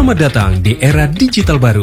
Selamat datang di era digital baru.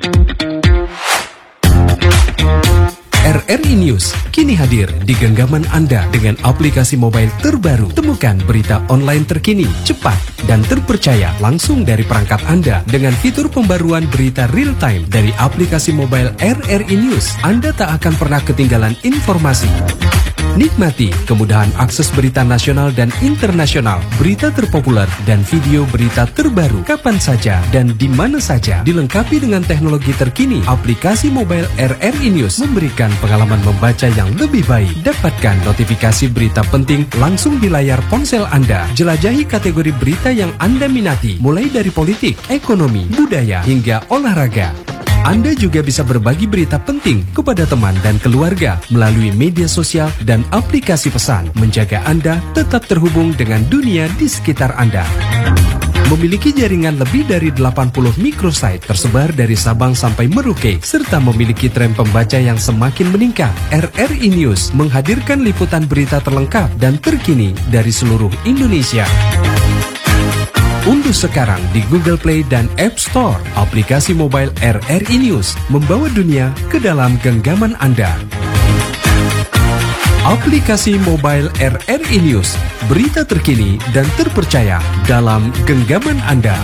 RRI News kini hadir di genggaman Anda dengan aplikasi mobile terbaru. Temukan berita online terkini, cepat, dan terpercaya langsung dari perangkat Anda dengan fitur pembaruan berita real time dari aplikasi mobile RRI News. Anda tak akan pernah ketinggalan informasi. Nikmati kemudahan akses berita nasional dan internasional, berita terpopuler, dan video berita terbaru kapan saja dan di mana saja. Dilengkapi dengan teknologi terkini, aplikasi mobile RRI News memberikan pengalaman membaca yang lebih baik. Dapatkan notifikasi berita penting langsung di layar ponsel Anda. Jelajahi kategori berita yang Anda minati, mulai dari politik, ekonomi, budaya, hingga olahraga. Anda juga bisa berbagi berita penting kepada teman dan keluarga melalui media sosial dan aplikasi pesan, menjaga Anda tetap terhubung dengan dunia di sekitar Anda. Memiliki jaringan lebih dari 80 microsite tersebar dari Sabang sampai Merauke, serta memiliki tren pembaca yang semakin meningkat. RRI News menghadirkan liputan berita terlengkap dan terkini dari seluruh Indonesia. Unduh sekarang di Google Play dan App Store aplikasi mobile RRI News, membawa dunia ke dalam genggaman Anda. Aplikasi mobile RRI News, berita terkini dan terpercaya dalam genggaman Anda.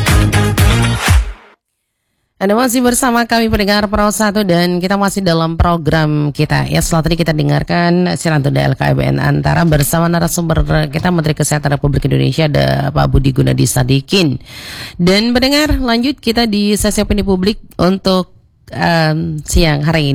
Anda masih bersama kami pendengar Pro 1 dan kita masih dalam program kita. Ya, setelah tadi kita dengarkan siaran tunda LKBN Antara bersama narasumber kita Menteri Kesehatan Republik Indonesia ada Pak Budi Gunadi Sadikin. Dan pendengar, lanjut kita di sesi opini publik untuk siang hari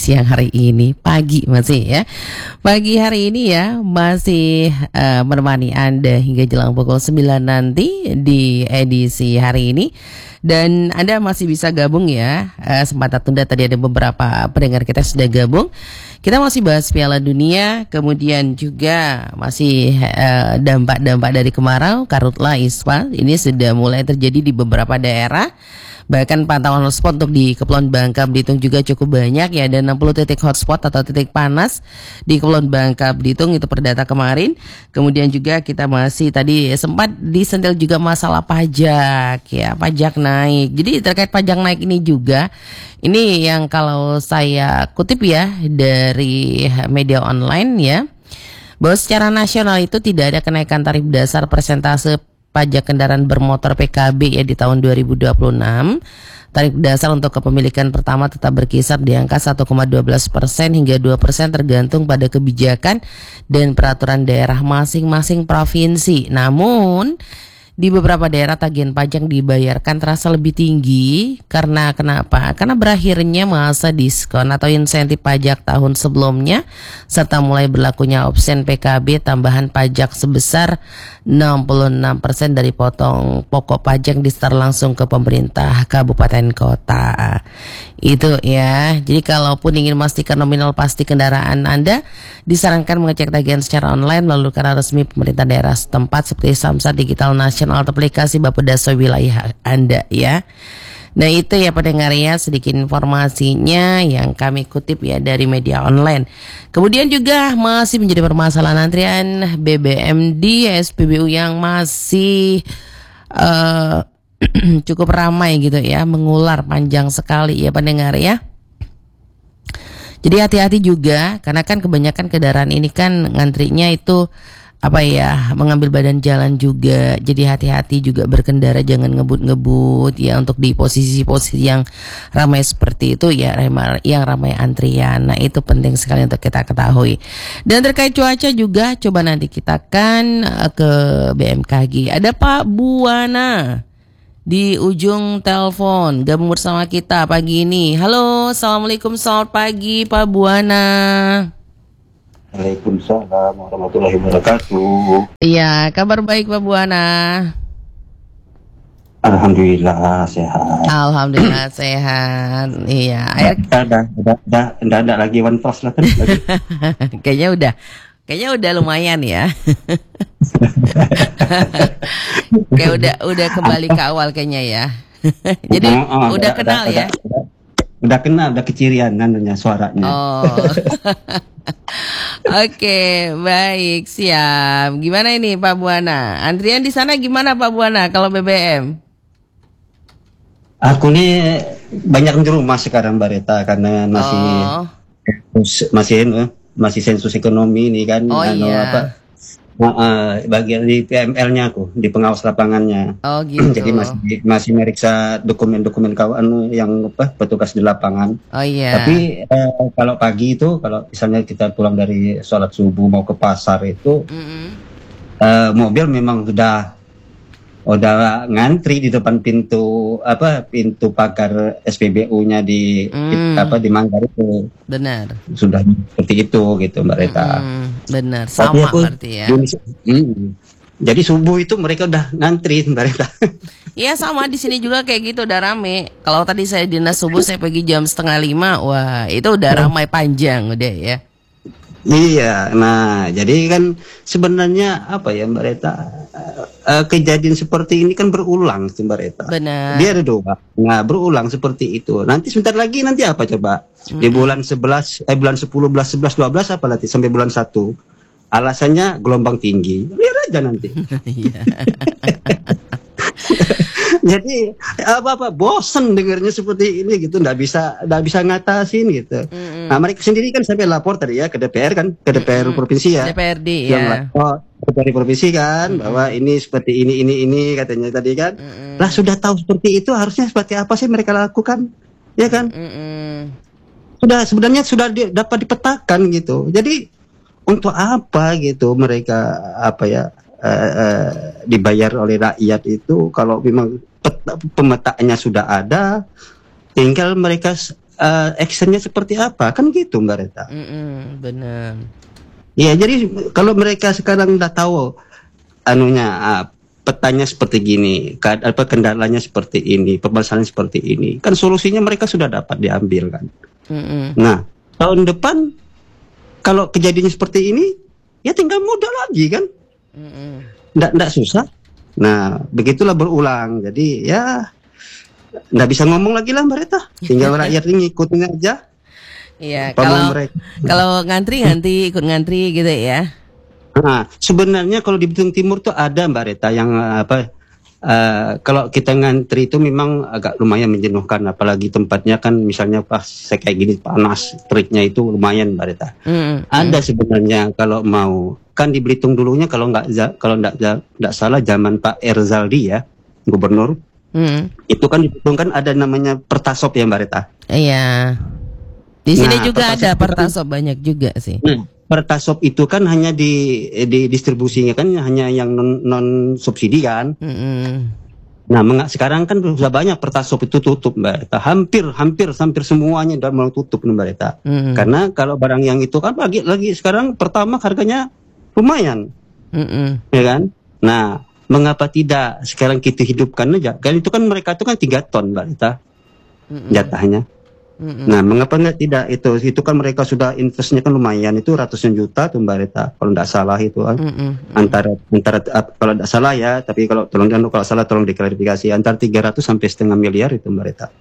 ini pagi masih ya. Pagi hari ini ya masih menemani Anda hingga jelang pukul 9 nanti di edisi hari ini. Dan Anda masih bisa gabung ya, sempat tunda tadi ada beberapa pendengar kita sudah gabung. Kita masih bahas Piala Dunia, kemudian juga masih dampak-dampak dari kemarau, karhutlah ispa. Ini sudah mulai terjadi di beberapa daerah. Bahkan pantauan hotspot untuk di Kepulauan Bangka Belitung juga cukup banyak ya. Ada 60 titik hotspot atau titik panas di Kepulauan Bangka Belitung itu per data kemarin. Kemudian juga kita masih tadi sempat disentil juga masalah pajak ya. Pajak naik. Jadi terkait pajak naik ini juga, ini yang kalau saya kutip ya dari media online ya, bahwa secara nasional itu tidak ada kenaikan tarif dasar persentase pajak kendaraan bermotor PKB ya di tahun 2026. Tarif dasar untuk kepemilikan pertama tetap berkisar di angka 1,12% hingga 2% tergantung pada kebijakan dan peraturan daerah masing-masing provinsi. Namun di beberapa daerah tagihan pajak dibayarkan terasa lebih tinggi karena kenapa? Karena berakhirnya masa diskon atau insentif pajak tahun sebelumnya serta mulai berlakunya opsi PKB tambahan pajak sebesar 66% dari potong pokok pajak disetor langsung ke pemerintah kabupaten kota. Itu ya. Jadi kalaupun ingin memastikan nominal pasti kendaraan Anda, disarankan mengecek tagihan secara online melalui kanal resmi pemerintah daerah setempat seperti Samsat Digital Nasional atau aplikasi Bapedasa wilayah Anda ya. Nah itu ya pendengar ya, sedikit informasinya yang kami kutip ya dari media online. Kemudian juga masih menjadi permasalahan antrian BBM di SPBU yang masih cukup ramai gitu ya, mengular panjang sekali ya pendengar ya. Jadi hati-hati juga karena kan kebanyakan kendaraan ini kan ngantrinya itu mengambil badan jalan juga. Jadi hati-hati juga berkendara, jangan ngebut-ngebut ya untuk di posisi-posisi yang ramai seperti itu ya, yang ramai antrian. Nah itu penting sekali untuk kita ketahui. Dan terkait cuaca juga coba nanti kita akan ke BMKG. Ada Pak Buwana di ujung telepon gabung bersama kita pagi ini. Halo, assalamualaikum, selamat pagi Pak Buwana. Waalaikumsalam warahmatullahi wabarakatuh. Iya, kabar baik Pak Buwana. Alhamdulillah sehat. Alhamdulillah sehat. Iya. Enggak ada lagi one plus lah kan. Kayaknya udah lumayan ya. Kayak udah kembali ke awal kayaknya ya. Jadi udah kenal ya. Udah kenal, udah kecirian namanya suaranya. Oh. Oke, baik, siap. Gimana ini Pak Buana? Antrian di sana gimana Pak Buana kalau BBM? Aku nih banyak di rumah sekarang Mbak Rita karena Oh, masih sensus ekonomi ini kan oh apa iya. bagian di PML-nya aku di pengawas lapangannya. Oh gitu. Jadi masih meriksa dokumen-dokumen kawan yang apa petugas di lapangan. Oh iya. Tapi kalau pagi itu kalau misalnya kita pulang dari sholat subuh mau ke pasar itu Mm-mm. mobil memang udah ngantri di depan pintu pagar SPBU-nya di Manggar itu Benar. sudah seperti itu gitu Mbak Rita. Benar. Tapi Sama aku berarti ya. jadi subuh itu mereka udah ngantri Mbak Rita. Iya sama di sini juga kayak gitu udah rame. Kalau tadi saya dinas subuh saya pergi jam 4:30, wah itu udah ramai panjang udah ya. Iya, nah jadi kan sebenarnya apa ya Mbak Reta, kejadian seperti ini kan berulang sih Mbak Reta. Benar. Dia ada dua, nah berulang seperti itu. Nanti sebentar lagi nanti apa coba? Di bulan 11, bulan 10, 11, 11, 12 apa nanti sampai bulan 1. Alasannya gelombang tinggi. Lihat aja nanti. Iya. Jadi apa bosen dengarnya seperti ini gitu, nggak bisa ngatasin gitu. Nah mereka sendiri kan sampai lapor tadi ya ke DPR kan, ke DPR provinsi ya. DPRD Yang ya. lapor dari provinsi kan bahwa ini seperti ini katanya tadi kan. Lah sudah tahu seperti itu harusnya seperti apa sih mereka lakukan, ya kan? Sebenarnya sudah dapat dipetakan gitu. Jadi untuk apa gitu mereka dibayar oleh rakyat itu kalau memang pemetaannya sudah ada, tinggal mereka actionnya seperti apa kan gitu Mbak Reta. Benar. Ya jadi kalau mereka sekarang udah tahu petanya seperti gini, kendalanya seperti ini, permasalahan seperti ini, kan solusinya mereka sudah dapat diambil kan. Nah tahun depan kalau kejadiannya seperti ini ya tinggal mudah lagi kan. Nggak susah. Nah begitulah berulang. Jadi ya nggak bisa ngomong lagi lah Mbak Reta. Tinggal rakyat ini ngikutin aja. Iya. Mereka. Kalau ngantri ikut ngantri gitu ya. Nah sebenarnya kalau di Belitung Timur tuh ada Mbak Reta yang kalau kita ngantri itu memang agak lumayan menjenuhkan, apalagi tempatnya kan misalnya pas kayak gini panas, triknya itu lumayan Mbak Reta. Ada sebenarnya kalau mau kan di Belitung dulunya kalau nggak salah zaman Pak Erzaldi ya gubernur, itu kan di Belitung kan ada namanya Pertasop ya Mbak Reta. Iya. Di sini juga ada Pertasop Pertasop banyak juga sih. Pertasop itu kan hanya di distribusinya kan hanya yang non subsidi kan. Nah sekarang kan sudah banyak Pertasop itu tutup Mbak Reta. Hampir semuanya udah mau tutup Mbak Reta. Karena kalau barang yang itu kan lagi sekarang pertama harganya lumayan, ya kan? Nah mengapa tidak sekarang kita hidupkan aja? Kan itu kan mereka itu kan 3 ton Mbak Reta jatahnya. Nah, mengapa nggak tidak itu kan mereka sudah investnya kan lumayan itu ratusan juta tuh Mbak Reta kalau nggak salah itu kan. Antara kalau nggak salah ya, tapi kalau salah tolong diklarifikasi antara 300 sampai setengah miliar itu Mbak Reta.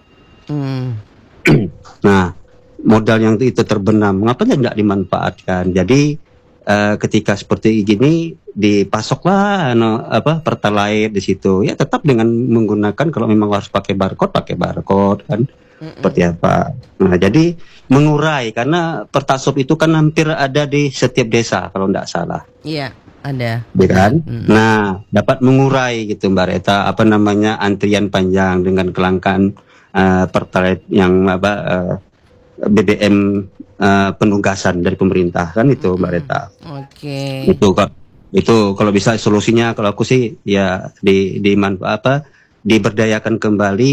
Nah, modal yang itu terbenam, mengapa nggak dimanfaatkan? Jadi ketika seperti gini dipasoklah pertalite di situ ya tetap dengan menggunakan kalau memang harus pakai barcode kan. Seperti apa. Nah, jadi mengurai karena Pertasop itu kan hampir ada di setiap desa kalau tidak salah. Iya, ada. Ya kan? Nah, dapat mengurai gitu Mbak Reta antrian panjang dengan kelangkaan Pertalite yang BBM penugasan dari pemerintah kan itu Mbak Reta. Oke. Itu kalau bisa solusinya kalau aku sih ya diberdayakan kembali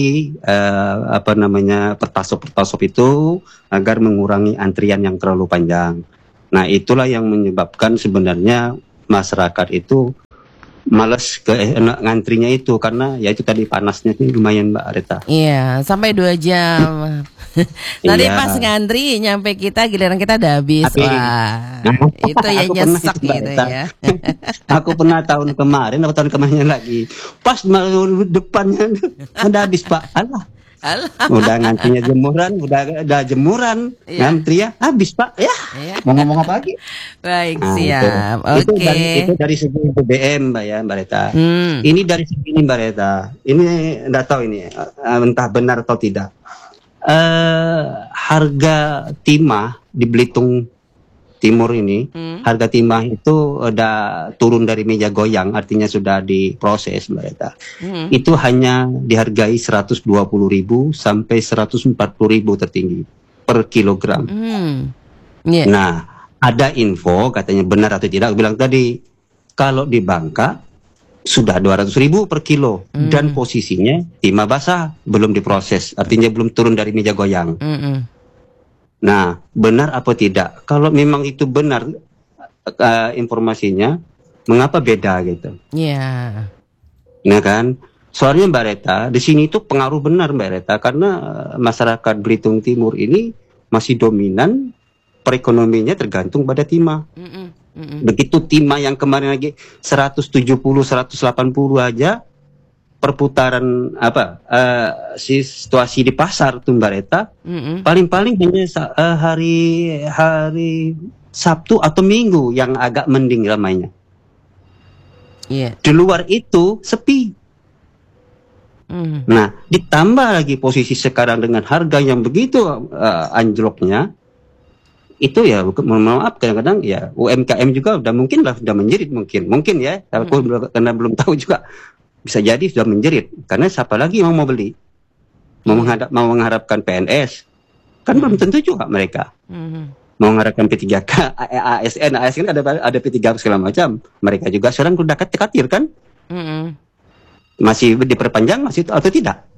Pertasop itu agar mengurangi antrian yang terlalu panjang. Nah itulah yang menyebabkan sebenarnya masyarakat itu malas ngantrinya itu karena ya itu tadi panasnya sih lumayan Mbak Reta. Iya sampai 2 jam. Nanti Iya. pas ngantri nyampe giliran kita udah habis. Wah itu ya nyesek gitu ya. Aku pernah tahun kemarin atau tahun kemarin lagi pas depannya udah habis Pak. Alah Udah ngantinya jemuran, udah jemuran, ngantri ya habis Pak ya. Mau ngomong apa lagi? Baik, Nah, siap. itu Oke. itu dari segi BBM Mbak ya, Mbak Reta. Ini dari segi ini Mbak Reta. Ini enggak tahu ini entah benar atau tidak. Harga timah di Belitung Timur ini, harga timah itu udah turun dari meja goyang, artinya sudah diproses Mbak Reta. Itu hanya dihargai 120.000 sampai 140.000 tertinggi per kilogram. Yeah. Nah, ada info katanya benar atau tidak, bilang tadi kalau di Bangka sudah 200.000 per kilo dan posisinya timah basah, belum diproses, artinya belum turun dari meja goyang. Nah, benar apa tidak? Kalau memang itu benar informasinya, mengapa beda gitu? Iya. Nah kan, soalnya Mbak Reta, di sini itu pengaruh benar Mbak Reta, karena masyarakat Belitung Timur ini masih dominan perekonomiannya tergantung pada timah. Begitu timah yang kemarin lagi 170, 180 aja, perputaran situasi di pasar tuh Mbak Reta, paling-paling hanya hari Sabtu atau Minggu yang agak mending ramainya. Di luar itu sepi. Nah, ditambah lagi posisi sekarang dengan harga yang begitu anjloknya, itu ya mohon maaf kadang-kadang ya UMKM juga udah menjerit mungkin ya, aku karena belum tahu juga. Bisa jadi sudah menjerit, karena siapa lagi yang mau beli, mau mengharapkan PNS, kan belum tentu juga mereka. Mau mengharapkan P3K, ASN ada P3K segala macam, mereka juga sekarang sudah khawatir kan, masih diperpanjang masih atau tidak.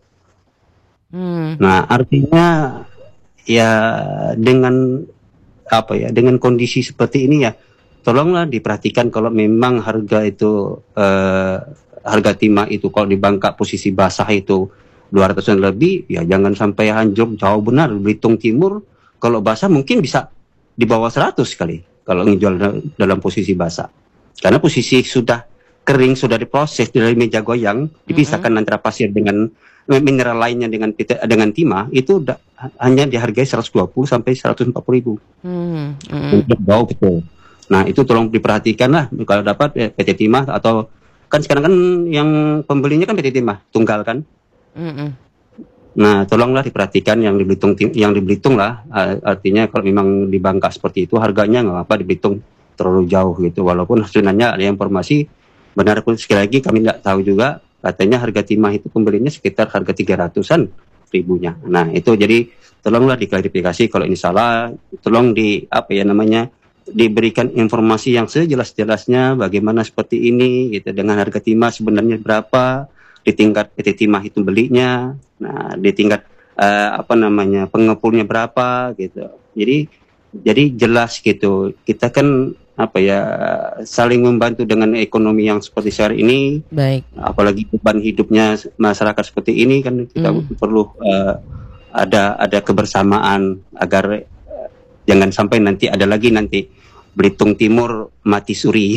Nah artinya ya dengan kondisi seperti ini ya, tolonglah diperhatikan kalau memang harga itu harga timah itu kalau di Bangka posisi basah itu 200-an lebih, ya jangan sampai anjlok. Jauh benar Belitung Timur kalau basah mungkin bisa di bawah 100 kali kalau ngejual dalam posisi basah, karena posisi sudah kering, sudah diproses dari meja goyang, dipisahkan antara pasir dengan mineral lainnya dengan timah, itu hanya dihargai 120 sampai 140.000. Jauh betul. Nah itu tolong diperhatikan lah kalau dapat PT Timah, atau kan sekarang kan yang pembelinya kan PT Timah tunggal kan. Nah tolonglah diperhatikan yang di Belitung lah, artinya kalau memang di Bangka seperti itu harganya nggak apa di Belitung terlalu jauh gitu, walaupun sebenarnya ada informasi benar pun sekali lagi kami tidak tahu juga, katanya harga timah itu pembelinya sekitar harga 300-an ribunya. Nah itu jadi tolonglah diklarifikasi kalau ini salah, tolong diberikan informasi yang sejelas-jelasnya bagaimana seperti ini gitu, dengan harga timah sebenarnya berapa di tingkat PT Timah itu belinya, nah di tingkat pengepulnya berapa gitu. Jadi jelas gitu. Kita kan saling membantu dengan ekonomi yang seperti saat ini. Baik. Apalagi beban hidupnya masyarakat seperti ini kan kita perlu ada kebersamaan agar jangan sampai nanti Belitung Timur mati suri.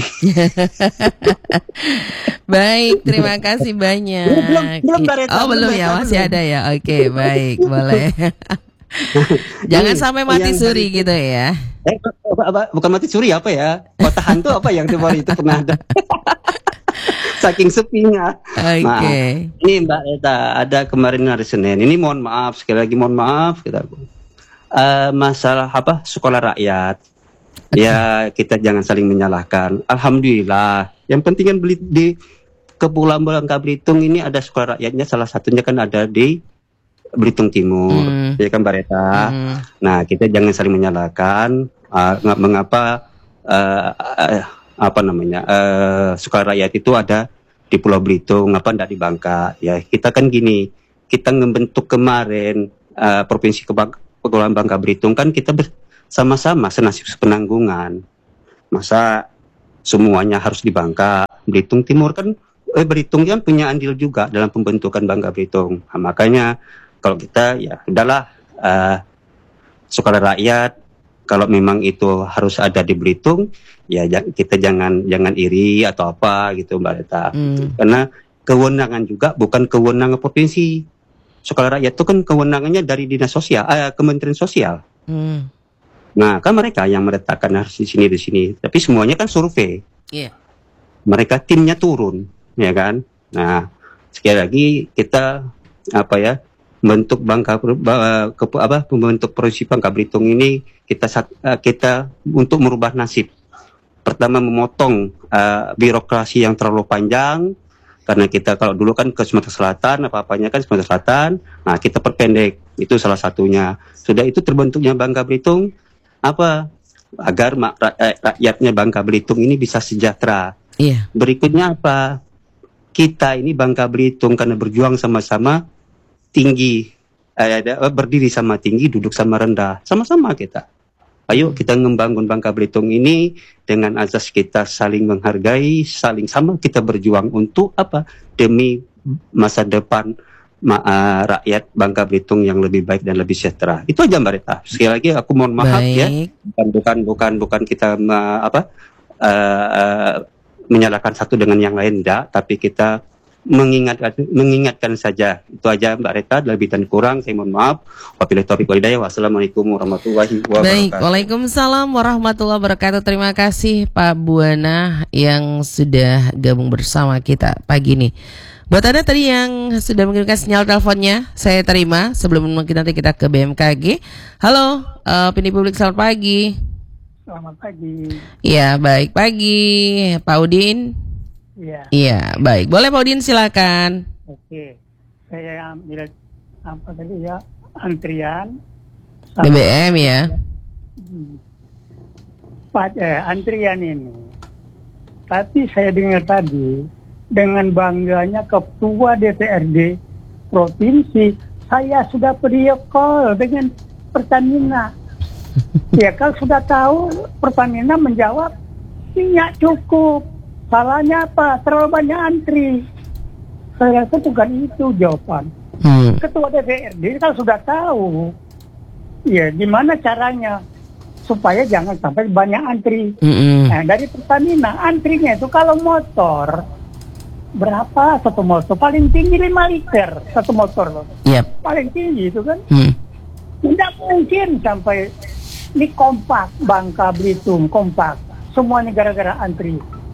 Baik, terima kasih banyak. Belum ya, masih ada ya. Oke, baik, boleh. Jangan sampai mati suri gitu ya. Bukan mati suri apa ya? Kota hantu apa yang itu pernah ada. Saking sepinya. Oke. Ini Mbak Eta, ada kemarin hari Senin. Ini mohon maaf, sekali lagi mohon maaf masalah sekolah rakyat. Ya kita jangan saling menyalahkan. Alhamdulillah. Yang penting kan di Kepulauan Bangka Belitung ini ada sekolah rakyatnya, salah satunya kan ada di Belitung Timur, ya kan Mbak Reta. Nah kita jangan saling menyalahkan. Mengapa sekolah rakyat itu ada di Pulau Belitung, ngapa tidak di Bangka? Ya kita kan gini, kita membentuk kemarin Provinsi Kepulauan Bangka Belitung kan kita sama-sama senasib sepenanggungan. Masa semuanya harus di Bangka? Belitung Timur kan Belitung kan punya andil juga dalam pembentukan Bangka Belitung. Nah, makanya kalau kita ya udahlah sekolah rakyat kalau memang itu harus ada di Belitung, ya kita jangan iri atau apa gitu Mbak Reta. Karena kewenangan juga bukan kewenangan provinsi. Sekolah rakyat itu kan kewenangannya dari Dinas Sosial, Kementerian Sosial. Nah, kan mereka yang meletakkan harus di sini. Tapi semuanya kan survei. Iya. Mereka timnya turun, ya kan? Nah, sekali lagi kita membentuk pembentuk provinsi Bangka Belitung ini kita untuk merubah nasib. Pertama, memotong birokrasi yang terlalu panjang, karena kita kalau dulu kan ke Sumatera Selatan, apa-apanya kan Sumatera Selatan, nah kita perpendek, itu salah satunya. Sudah itu terbentuknya Bangka Belitung, agar rakyatnya Bangka Belitung ini bisa sejahtera. Iya. Berikutnya apa? Kita ini Bangka Belitung karena berjuang sama-sama tinggi, berdiri sama tinggi, duduk sama rendah, sama-sama kita. Ayo kita membangun Bangka Belitung ini dengan azas kita saling menghargai, saling sama kita berjuang untuk demi masa depan rakyat Bangka Belitung yang lebih baik dan lebih sejahtera. Itu aja Mbak Rita. Sekali lagi aku mohon maaf ya, bukan kita menyalahkan satu dengan yang lain, enggak, tapi kita mengingatkan saja. Itu aja Mbak Rita, lebih dan kurang saya mohon maaf. Wabillahi taufiq wal hidayah. Wassalamualaikum warahmatullahi wabarakatuh. Baik, waalaikumsalam warahmatullahi wabarakatuh. Terima kasih Pak Buana yang sudah gabung bersama kita pagi ini. Buat Anda tadi yang sudah mengirimkan sinyal teleponnya, saya terima sebelum nanti kita ke BMKG. Halo, Opini Publik, selamat pagi. Selamat pagi. Iya, baik pagi, Pak Udin. Iya, baik. Boleh Pak Udin, silakan. Oke, saya ambil antrian. BBM ya. Antrian ini. Tapi saya dengar tadi dengan bangganya Ketua DPRD Provinsi, saya sudah video call dengan Pertamina. Ya, kalau sudah tahu Pertamina menjawab minyak cukup. Salahnya apa? Terlalu banyak antri. Saya rasa bukan itu jawaban. Ketua DPRD kalau sudah tahu, ya gimana caranya supaya jangan sampai banyak antri. Nah, dari Pertamina antrinya itu kalau motor berapa satu motor? Paling tinggi 5 liter satu motor loh. Yep. Paling tinggi itu kan. Tidak mungkin sampai ini kompak Bangka Belitung kompak. Semuanya gara-gara antri.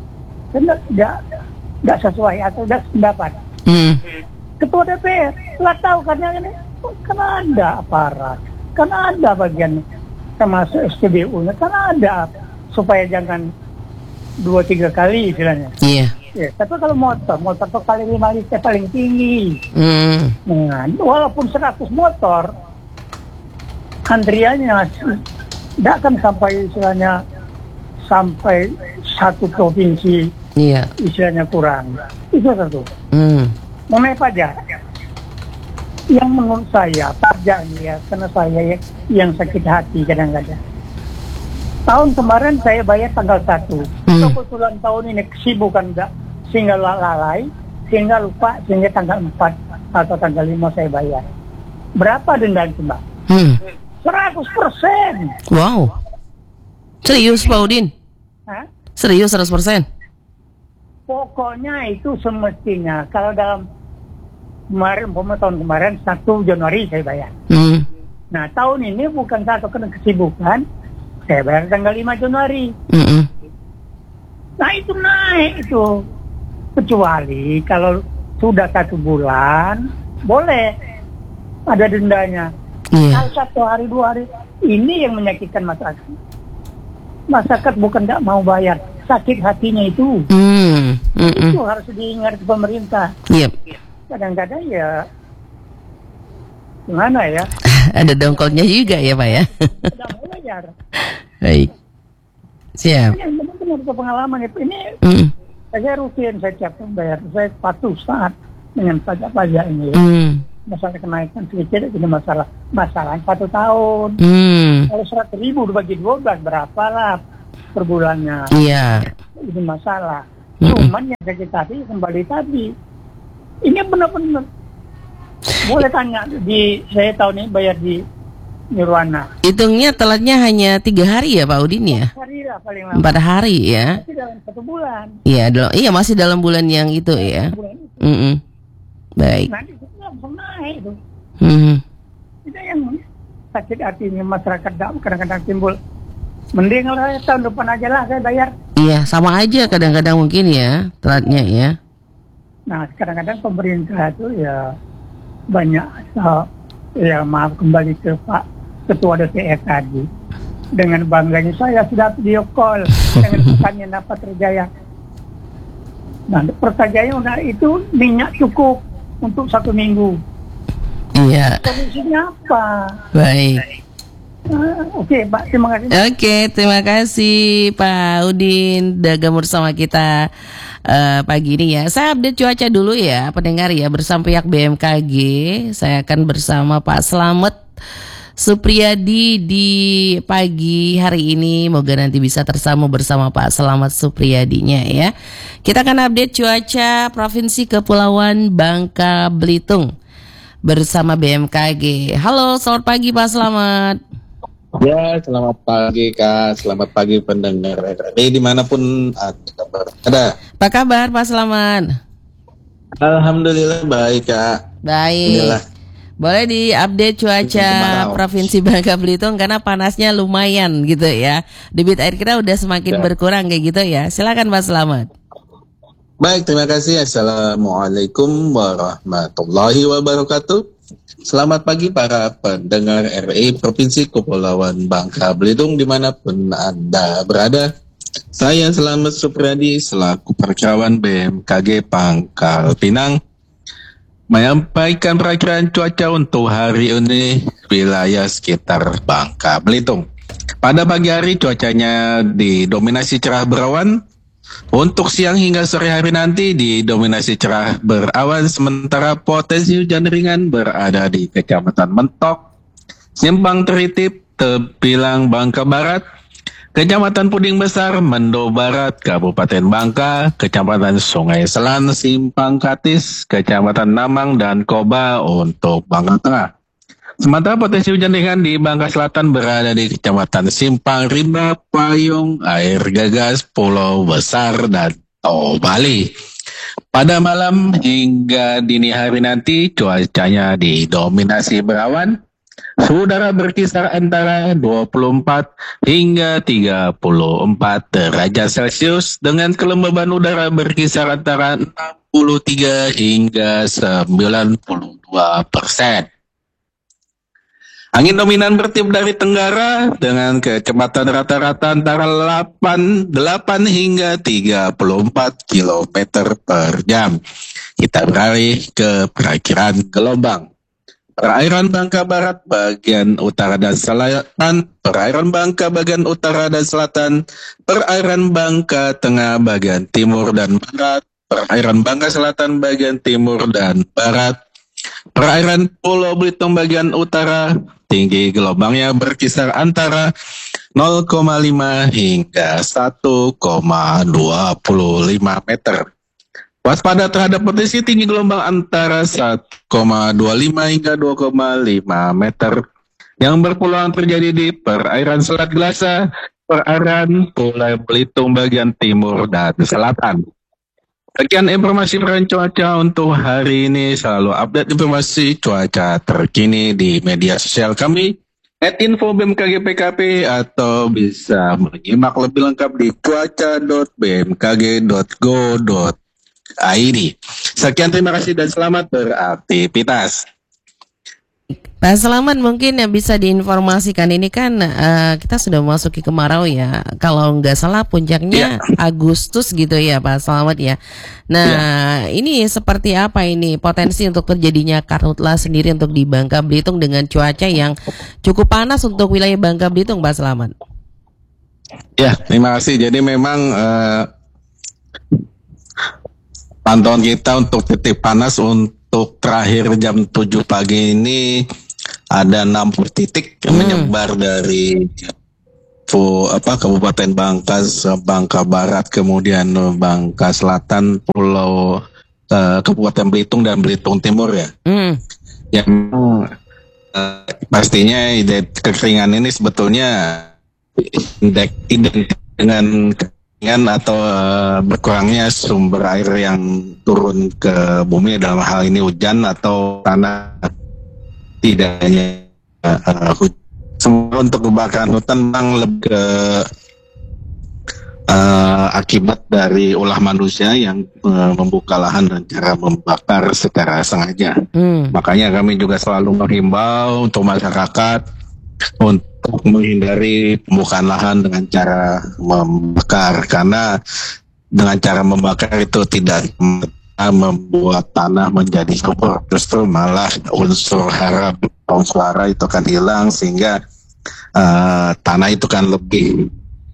Tidak sesuai atau tidak pendapat. Ketua DPR nggak tahu karena ada aparat, karena ada bagian termasuk SPBU-nya, karena ada supaya jangan 2-3 kali istilahnya. Iya. Ya, tapi kalau motor tuh kali 5 liter paling tinggi. Nah, walaupun 100 motor, antriannya tidak akan sampai istilahnya sampai satu provinsi. Iya. Istilahnya kurang. Itu satu. Mengenai pajak, yang menurut saya pajak ya, karena saya yang sakit hati kadang-kadang. Tahun kemarin saya bayar tanggal 1. Kebetulan tahun ini kesibukan sehingga lalai, sehingga lupa, sehingga tanggal 4 atau tanggal 5 saya bayar. Berapa denda itu Mbak? 100%. Wow. Serius Pak Udin? Serius 100%? Pokoknya itu semestinya kalau dalam tahun kemarin 1 Januari saya bayar. Nah tahun ini bukan satu karena kesibukan, saya bayar tanggal 5 Januari. Nah itu naik itu. Kecuali kalau sudah 1 bulan boleh ada dendanya. Kalau 1 hari 2 hari ini yang menyakitkan masyarakat. Masyarakat bukan tidak mau bayar, sakit hatinya itu. Itu harus diingat pemerintah. Kadang-kadang ya gimana ya? Ada dongkolnya juga ya Pak ya. Tidak mau bayar. Baik. Siap. Ini benar-benar pengalaman itu. Ini saya rutin, saya tiap bayar. Saya patuh saat dengan pajak-pajak ini. Masalah kenaikan sedikit ini masalah 1 tahun. Kalau 100.000 dibagi 12 berapa lah per bulannya? Iya. Ini masalah. Cuman yang sakit hati kembali tadi. Ini benar-benar boleh tanya saya tahun ini bayar di Nirwana. Hitungnya telatnya hanya 3 hari ya Pak Udin ya? 4 hari lah paling lama. 4 hari ya? Masih dalam 1 bulan. Iya, masih dalam bulan yang itu ya. Baik. Nanti itu langsung naik tuh. Itu yang sakit hatinya masyarakat kadang-kadang timbul. Mending lah tahun depan aja lah saya bayar. Iya, sama aja kadang-kadang mungkin ya telatnya ya. Nah, kadang-kadang pemerintah itu ya banyak ya maaf kembali ke Pak Ketua DPR tadi. Dengan bangganya saya sudah video call dengan petani dapat terjaya. Nah, pertanyaannya udah itu minyak cukup untuk 1 minggu. Iya. Solusinya apa? Baik. Oke, Pak, terima kasih. Oke, terima kasih Pak Udin udah gabung bersama kita pagi ini ya. Saya update cuaca dulu ya pendengar ya, bersama pihak BMKG. Saya akan bersama Pak Slamet Supriyadi di pagi hari ini. Moga nanti bisa tersambung bersama Pak Slamet Supriyadinya ya. Kita akan update cuaca Provinsi Kepulauan Bangka Belitung bersama BMKG. Halo, selamat pagi Pak Slamet. Ya, selamat pagi Kak, selamat pagi pendengar RRI dimanapun ada. Apa kabar Pak Slamet? Alhamdulillah baik Kak. Baik. Boleh diupdate cuaca Provinsi Bangka Belitung karena panasnya lumayan gitu ya. Debit air kita udah semakin berkurang kayak gitu ya. Silakan Pak Slamet. Baik, terima kasih. Assalamualaikum warahmatullahi wabarakatuh. Selamat pagi para pendengar RRI Provinsi Kepulauan Bangka Belitung dimanapun Anda berada. Saya Slamet Supriyadi selaku Perkirawan BMKG Pangkal Pinang menyampaikan perakiraan cuaca untuk hari ini wilayah sekitar Bangka Belitung. Pada pagi hari cuacanya didominasi cerah berawan. Untuk siang hingga sore hari nanti didominasi cerah berawan, sementara potensi hujan ringan berada di Kecamatan Mentok, Simpang Teritip, Tepilang Bangka Barat, Kecamatan Puding Besar, Mendo Barat, Kabupaten Bangka, Kecamatan Sungai Selan, Simpang Katis, Kecamatan Namang, dan Koba untuk Bangka Tengah. Sementara potensi hujan ringan di Bangka Selatan berada di Kecamatan Simpang Rimba, Payung, Air Gagas, Pulau Besar, dan Bali. Pada malam hingga dini hari nanti cuacanya didominasi berawan. Suhu udara berkisar antara 24 hingga 34 derajat Celcius dengan kelembaban udara berkisar antara 63 hingga 92%. Angin dominan bertiup dari tenggara dengan kecepatan rata-rata antara 8 hingga 34 km per jam. Kita beralih ke perakiraan gelombang. Perairan Bangka Barat bagian utara dan selatan, perairan Bangka bagian utara dan selatan, perairan Bangka Tengah bagian timur dan barat, perairan Bangka Selatan bagian timur dan barat, perairan Pulau Belitung bagian utara, tinggi gelombangnya berkisar antara 0,5 hingga 1,25 meter. Waspada terhadap potensi tinggi gelombang antara 1,25 hingga 2,5 meter yang berpeluang terjadi di perairan Selat Gelasa, perairan Pulau Belitung bagian timur dan selatan. Sekian informasi perakiraan cuaca untuk hari ini. Selalu update informasi cuaca terkini di media sosial kami @info_bmkg_pkp atau bisa menyimak lebih lengkap di cuaca.bmkg.go.id. Sekian, terima kasih dan selamat beraktivitas. Pak Slamet, mungkin yang bisa diinformasikan ini kan kita sudah memasuki kemarau ya. Kalau nggak salah puncaknya Agustus gitu ya Pak Slamet ya. Nah ini seperti apa ini potensi untuk terjadinya karhutlah sendiri untuk di Bangka Belitung dengan cuaca yang cukup panas untuk wilayah Bangka Belitung Pak Slamet? Ya, terima kasih. Jadi memang pantauan kita untuk titik panas untuk terakhir jam 7 pagi ini ada 60 titik yang menyebar dari Kabupaten Bangka, Bangka Barat, kemudian Bangka Selatan, Pulau Kabupaten Belitung dan Belitung Timur ya. Yang pastinya kekeringan ini sebetulnya identik dengan atau berkurangnya sumber air yang turun ke bumi, dalam hal ini hujan atau tanah. tidak hanya semua untuk kebakaran hutan memang lebih ke akibat dari ulah manusia yang membuka lahan dan cara membakar secara sengaja. Makanya kami juga selalu menghimbau untuk masyarakat untuk menghindari pembukaan lahan dengan cara membakar, karena dengan cara membakar itu tidak membuat tanah menjadi subur, justru malah unsur hara suara itu akan hilang, sehingga tanah itu kan lebih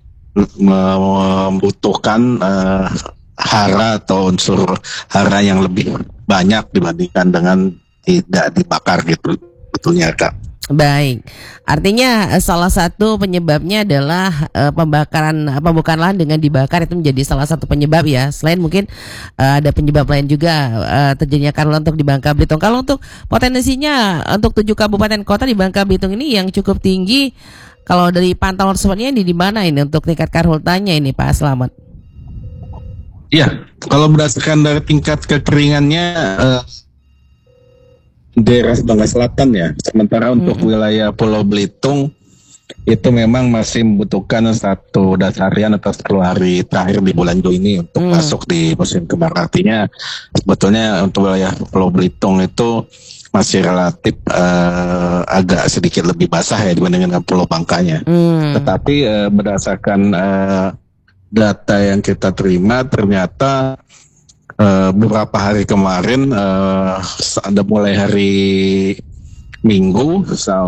membutuhkan hara atau unsur hara yang lebih banyak dibandingkan dengan tidak dibakar gitu betulnya, Kak. Baik, artinya salah satu penyebabnya adalah pembukaan lahan dengan dibakar itu menjadi salah satu penyebab ya. Selain mungkin ada penyebab lain juga terjadinya karhutla untuk di Bangka Belitung. Kalau untuk potensinya untuk 7 kabupaten kota di Bangka Belitung ini yang cukup tinggi, kalau dari pantauan sebenarnya di mana ini untuk tingkat karhutanya ini Pak Slamet? Iya, kalau berdasarkan dari tingkat kekeringannya daerah Bangka Selatan ya. Sementara untuk wilayah Pulau Belitung itu memang masih membutuhkan 1 dasarian atau 10 hari terakhir di bulan Juli ini untuk masuk di musim kemarau. Artinya sebetulnya untuk wilayah Pulau Belitung itu masih relatif agak sedikit lebih basah ya dibandingkan dengan Pulau Bangkanya. Tetapi berdasarkan data yang kita terima, ternyata beberapa hari kemarin ada mulai hari Minggu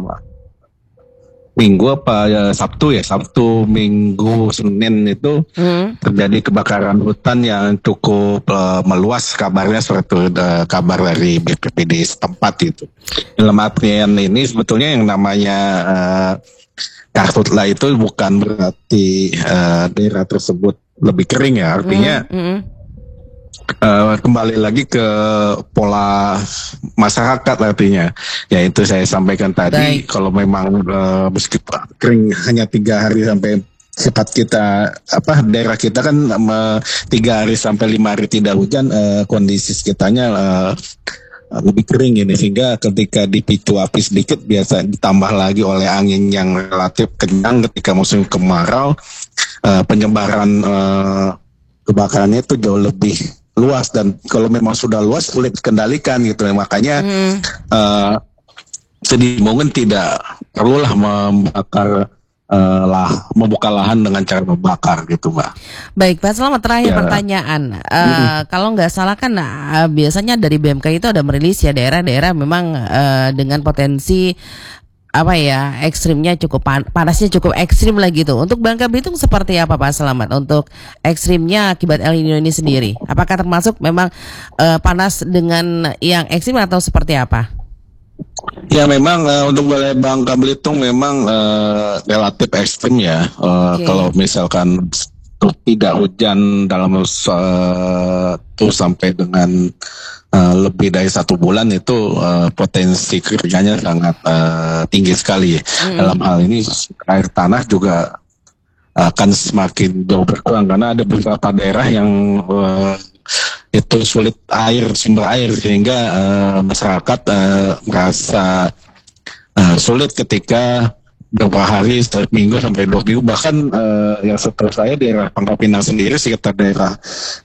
Sabtu, Minggu, Senin itu terjadi kebakaran hutan yang cukup meluas, kabarnya suatu kabar dari BPPD setempat itu. Dalam artian ini sebetulnya yang namanya karhutla itu bukan berarti daerah tersebut lebih kering ya, artinya kembali lagi ke pola masyarakat artinya, yaitu saya sampaikan tadi. Kalau memang meskipun kering hanya 3 hari sampai sifat kita daerah kita kan 3 hari sampai 5 hari tidak hujan, kondisi sekitarnya lebih kering ini, sehingga ketika dipicu api sedikit biasa ditambah lagi oleh angin yang relatif kencang ketika musim kemarau, penyebaran kebakarannya itu jauh lebih luas, dan kalau memang sudah luas sulit dikendalikan gitu. Makanya sedih mungkin tidak perlulah membuka lahan dengan cara membakar gitu, Mbak. Baik, Pak Slamet, terakhir pertanyaan. Kalau nggak salah kan biasanya dari BMK itu ada merilis ya daerah-daerah memang dengan potensi ekstrimnya cukup panasnya cukup ekstrim lah gitu. Untuk Bangka Belitung seperti apa Pak Slamet untuk ekstrimnya akibat El Nino ini sendiri? Apakah termasuk memang panas dengan yang ekstrim atau seperti apa? Ya memang untuk wilayah Bangka Belitung memang relatif ekstrim ya. Kalau misalkan tidak hujan dalam 1 sampai dengan lebih dari 1 bulan itu potensi kerugiannya sangat tinggi sekali. Dalam hal ini air tanah juga akan semakin jauh berkurang, karena ada beberapa daerah yang itu sulit sumber air, sehingga masyarakat merasa sulit ketika beberapa hari, 1 minggu sampai 2 minggu, bahkan yang setahu saya daerah Pangkal Pinang sendiri sekitar daerah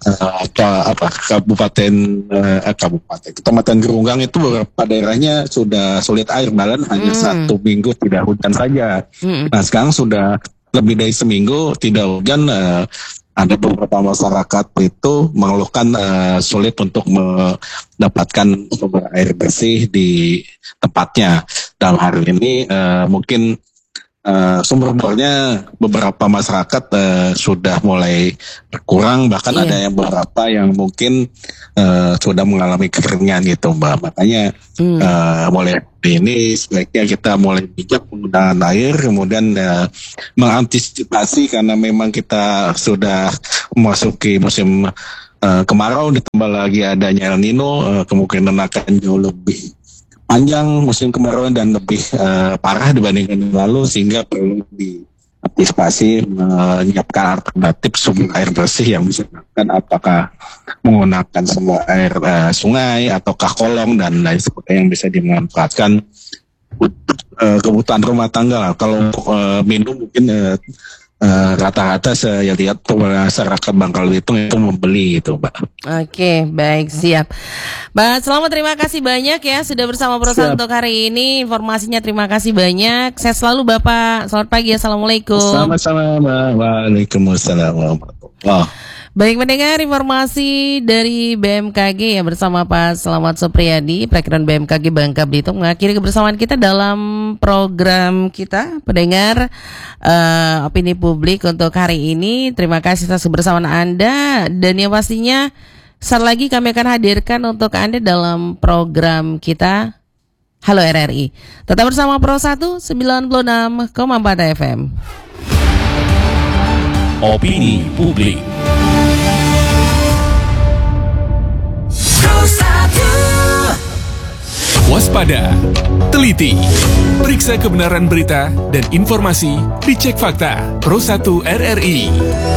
Kecamatan Gerunggang itu beberapa daerahnya sudah sulit air, bahkan hanya 1 minggu tidak hujan saja. Nah sekarang sudah lebih dari seminggu tidak hujan. Ada beberapa masyarakat itu mengeluhkan sulit untuk mendapatkan sumber air bersih di tempatnya. Dalam hari ini mungkin sumber-sumbernya beberapa masyarakat sudah mulai berkurang, bahkan ada yang beberapa yang mungkin sudah mengalami kekeringan gitu, Mbak. Makanya mulai ini sebaiknya kita mulai bijak penggunaan air, kemudian mengantisipasi, karena memang kita sudah memasuki musim kemarau, ditambah lagi adanya El Nino, kemungkinan akan jauh lebih panjang musim kemarau dan lebih parah dibandingkan yang lalu, sehingga perlu diantisipasi menyiapkan alternatif sumber air bersih yang bisa dilakukan, apakah menggunakan sumber air sungai ataukah kolong dan lain sebagainya yang bisa dimanfaatkan kebutuhan rumah tangga lah. Kalau untuk minum mungkin rata-rata saya lihat masyarakat Bangka Belitung itu membeli gitu, Mbak. Oke, baik, siap. Mbak Selamat, terima kasih banyak ya sudah bersama perusahaan untuk hari ini. Informasinya terima kasih banyak. Sehat selalu Bapak. Selamat pagi. Assalamualaikum. Sama-sama, Mbak. Waalaikumsalam warahmatullahi. Baik, mendengar informasi dari BMKG ya bersama Pak Selamat Supriyadi, Perakhiran BMKG Bangka Belitung, mengakhiri kebersamaan kita dalam program kita pendengar opini publik untuk hari ini. Terima kasih atas kebersamaan Anda, dan yang pastinya saat lagi kami akan hadirkan untuk Anda dalam program kita Halo RRI. Tetap bersama Pro 1 96,4 FM. Opini publik. Waspada, teliti, periksa kebenaran berita dan informasi, dicek fakta. Pro 1 RRI.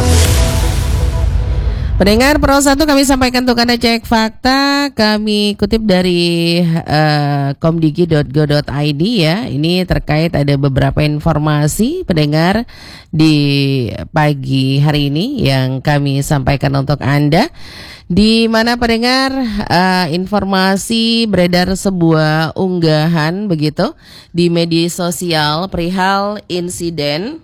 Pendengar Pro 1, kami sampaikan untuk Anda cek fakta. Kami kutip dari komdigi.go.id ya. Ini terkait ada beberapa informasi pendengar di pagi hari ini yang kami sampaikan untuk Anda. Di mana pendengar informasi beredar sebuah unggahan begitu di media sosial perihal insiden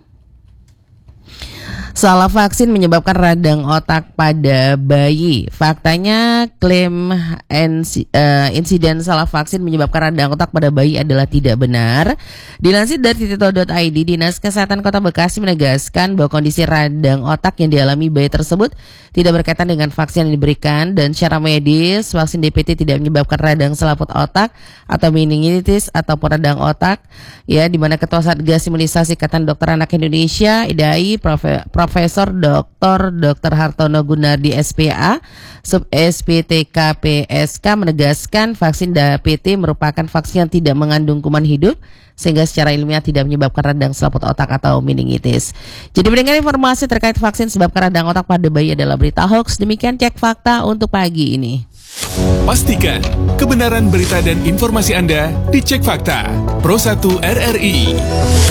salah vaksin menyebabkan radang otak pada bayi. Faktanya klaim insiden salah vaksin menyebabkan radang otak pada bayi adalah tidak benar. Dilansir dari tirto.id, Dinas Kesehatan Kota Bekasi menegaskan bahwa kondisi radang otak yang dialami bayi tersebut tidak berkaitan dengan vaksin yang diberikan, dan secara medis vaksin DPT tidak menyebabkan radang selaput otak atau meningitis ataupun radang otak. Ya, di mana Ketua Satgas Imunisasi Ikatan Dokter Anak Indonesia (IDAI) Profesor Dr. Hartono Gunardi SPA, Sub SPTK PSK menegaskan vaksin DPT merupakan vaksin yang tidak mengandung kuman hidup sehingga secara ilmiah tidak menyebabkan radang selaput otak atau meningitis. Jadi mendengar informasi terkait vaksin sebabkan radang otak pada bayi adalah berita hoax. Demikian cek fakta untuk pagi ini. Pastikan kebenaran berita dan informasi Anda dicek fakta. Pro 1 RRI.